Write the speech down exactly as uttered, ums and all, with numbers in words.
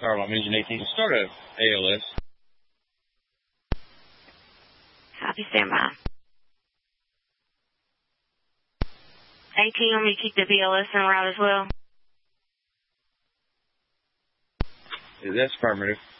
Starlight Engine eighteen. Start a A L S. Copy, standby. eighteen, you want me to keep the B L S en route as well? Yeah, that's affirmative.